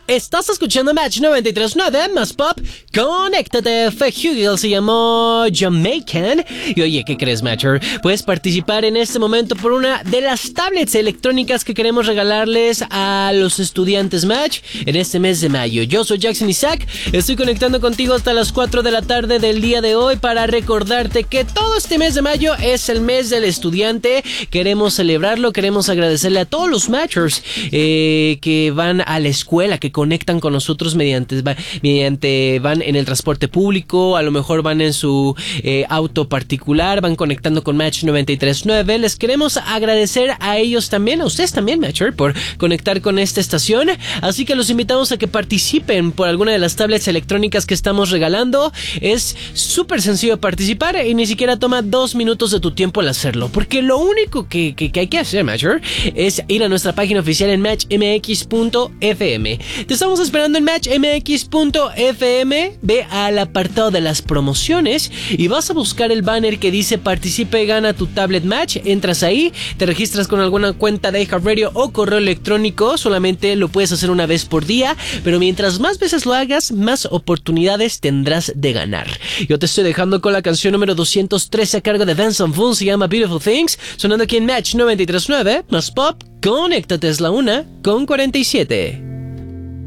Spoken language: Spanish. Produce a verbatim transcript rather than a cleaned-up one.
Estás escuchando Match noventa y tres punto nueve más pop. Conéctate. Fue Hugel, se llamó Jamaican. Y oye, ¿qué crees, Matcher? Puedes participar en este momento por una de las tablets electrónicas que queremos regalarles a los estudiantes Match en este mes de mayo. Yo soy Jackson Isaac. Estoy conectando contigo hasta las cuatro de la tarde del día de hoy para recordarte que todo este mes de mayo es el mes del estudiante. Queremos celebrarlo, queremos agradecerle a todos los Matchers eh, que van a la escuela, que conectan con nosotros mediante, va, mediante van en el transporte público, a lo mejor van en su eh, auto particular, van conectando con Match noventa y tres punto nueve. Les queremos agradecer a ellos también, a ustedes también, Matcher, por conectar con esta estación. Así que los invitamos a que participen por alguna de las tablets electrónicas que estamos regalando. Es súper sencillo participar y ni siquiera toma dos minutos de tu tiempo al hacerlo, porque lo único que, que, que hay que hacer, Matcher, es ir a nuestra página oficial en match m x punto f m. Te estamos esperando en match m x punto f m. Ve al apartado de las promociones y vas a buscar el banner que dice participe, gana tu tablet Match. Entras ahí, te registras con alguna cuenta de iHeartRadio o correo electrónico. Solamente lo puedes hacer una vez por día, pero mientras más veces lo hagas, más oportunidades tendrás de ganar. Yo te estoy dejando con la canción número doscientos trece a cargo de Benson Boone, se llama Beautiful Things, sonando aquí en Match noventa y tres punto nueve más pop. Conéctate, es la una con cuarenta y siete.